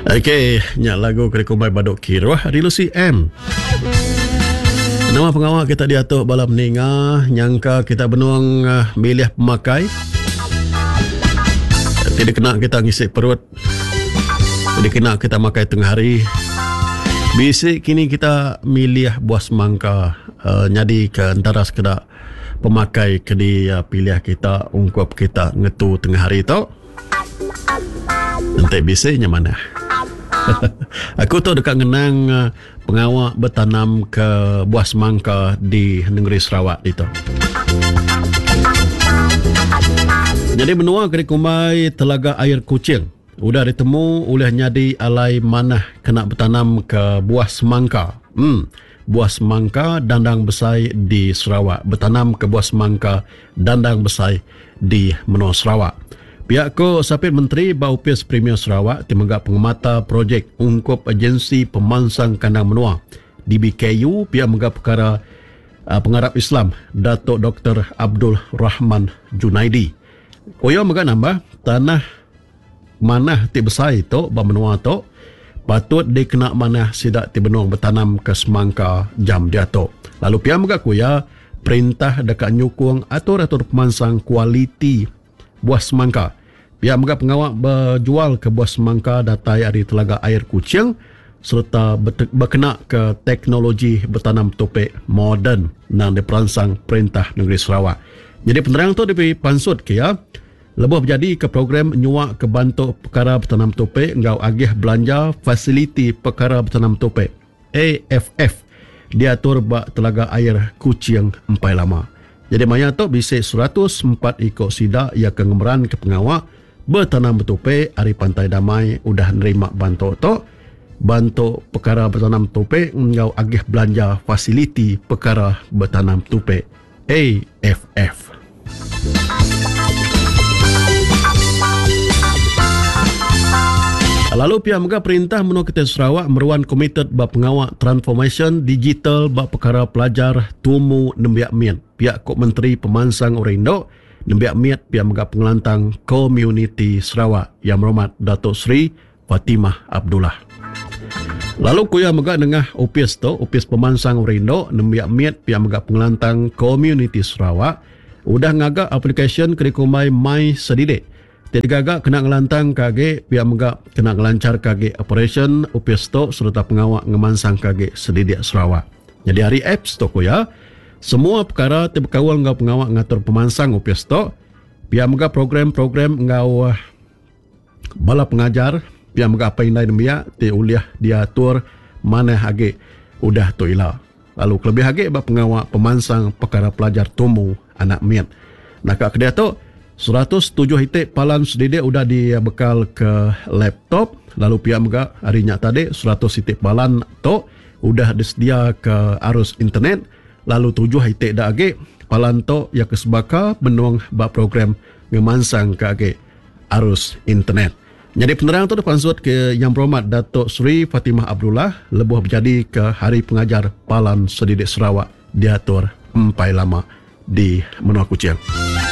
Okey, nyak lagu Kurikumai Badok Kiruah di Lucy M. Nama pengawal kita diatuk balam ninga, nyangka kita benuang milih pemakai. Tidak kena kita ngisi perut. Tidak kena kita makai tengah hari. Bisik kini kita milih buah semangka. Jadi ke antara sekedar pemakai ke dia pilih kita, ungkap kita ngetu tengah hari tu. Nanti bisiknya mana? Aku tu dekat ngenang pengawal bertanam ke buah semangka di negeri Sarawak itu. Jadi benua Kurikumai Telaga Air Kucing udah ditemu oleh nyadi alai manah kena bertanam ke buah semangka. Buah semangka dandang besai di Sarawak. Bertanam ke buah semangka dandang besai di menua Sarawak. Pihak ko Sapit Menteri Baupis Premier Sarawak timenggak pengemata projek ungkup agensi pemansang kandang menua DBKU pihak menggak perkara pengarap Islam Datuk Dr. Abdul Rahman Junaidi. Koyo menggak nambah tanah manah ti besar itu ba menua tu patut dikena manah sidak ti benuang bertanam ke semangka jam dia tu. Lalu pihak menggak kuya perintah dekat nyukung atur-atur pemansang kualiti buah semangka. Pihak menggak pengawal berjual ke buah semangka datai dari Telaga Air Kucing serta berkena ke teknologi bertanam topik moden yang diperansang Perintah Negeri Sarawak. Jadi penerang tu diberi pansut ke ya. Lebih berjadi ke program nyuak ke bantu perkara bertanam topik ngau agih belanja fasiliti perkara bertanam topik AFF diatur bak Telaga Air Kucing empai lama. Jadi maya tu bisik 104 ikut sidak ia kengemeran ke pengawal bertanam bertopik hari Pantai Damai udah nerima bantu tu bantu perkara bertanam topik ngau agih belanja fasiliti perkara bertanam topik AFF. Lalu pihak menggak perintah menua Ketua Sarawak meruan komited bak pengawal transformation digital bak perkara pelajar tumu nembiak mian. Pihak Kok Menteri Pemansang Orang Indo nembiak miat pihak menggak pengelantang Komuniti Sarawak yang berhormat Datuk Seri Fatimah Abdullah. Lalu kuya menggak dengah Opis tu, Opis Pemansang Orang Indo nembiak miat pihak menggak pengelantang Komuniti Sarawak udah ngagak aplikasi Kurikumai My Sedidik. Jadi gagak kena ngelantang kage pihak menggak kena ngelancar kage operation Opis tu serta pengawal ngemansang kage Sedidik Sarawak. Jadi hari apps tu kuya semua perkara terbekawal ngau pengawal ngatur pemansang Opis tu pihak menggak program-program ngau bala pengajar pihak menggak apa indai demiak ti uliah diatur mana hage udah tu ila. Lalu kelebih hage bak pengawal pemansang perkara pelajar tumu anak miat. Nak kedua tu 107 hitik palan sedidik udah dibekal ke laptop. Lalu pihak menggak harinya tadi 100 hitik palan tu udah disedia ke arus internet. Lalu 7 hitik dah age palan tu ya kesebaka benuang bak program ngemansang ke age arus internet. Jadi penerang tu dipansut ke Yang Berhormat Datuk Seri Fatimah Abdullah lebih berjadi ke Hari Pengajar Palan Sedidik Sarawak diatur empai lama di Menua Kucing.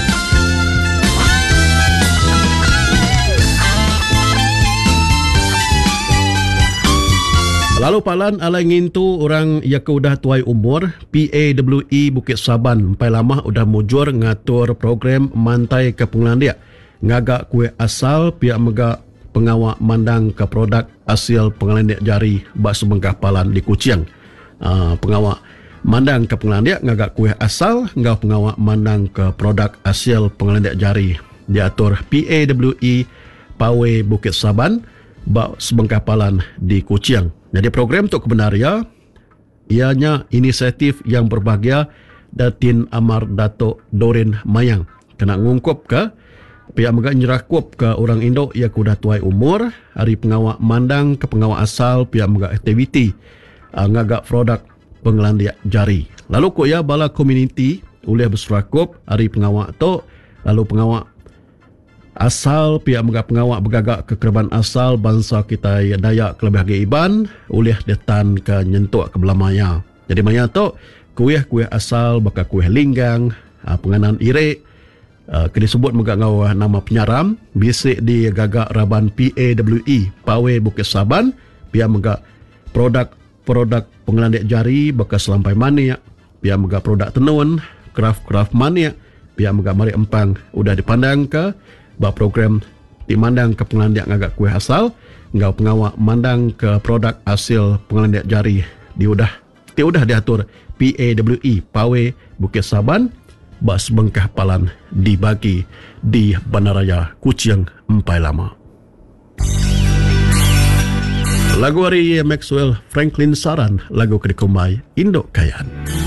Lalu palan ala ngintu orang yang udah tuai umur PAWE Bukit Saban empai lama udah mujur ngatur program mantai ke Pengelandia ngagak kue asal pihak megak pengawal mandang ke produk hasil Pengelandia jari bak sebengkah palan di Kucing. Pengawal mandang ke Pengelandia ngagak kue asal ngau pengawal mandang ke produk hasil Pengelandia jari diatur PAWE Pawe Bukit Saban bak sebengkah palan di Kucing. Jadi program untuk kebenaria ianya inisiatif yang berbahagia Datin Amar Datuk Dorin Mayang kena ngungkup ke pihak megak nyerakup ke orang Indo yang kudah tuai umur hari pengawal mandang ke pengawal asal pihak megak aktiviti ngagak produk Pengelandia jari. Lalu ko ya bala komuniti oleh berserakup hari pengawal tu lalu pengawal asal pihak megak pengawal bergagak kekerban asal bangsa kita Dayak kelebih hagi iban oleh detan ke nyentuk ke belah maya. Jadi maya tu kuih asal bakal kuih linggang penganan irik Kena sebut megak ngau nama penyaram bisik di gagak Raban PAWE Pawe Bukit Saban pia megak produk pengelandik jari bekas lampai mania pia megak produk tenun craft mania pia megak mari empang udah dipandang ke bah program dimandang ke pengelandik ngagak kuih asal ngau pengawak mandang ke produk hasil pengelandik jari diudah diatur PAWE Pawe Bukit Saban bas bengkah palan dibagi di Bandaraya Kuching Empai Lama. Lagu hari Maxwell Franklin Saran lagu kedikumai Indok Kayan.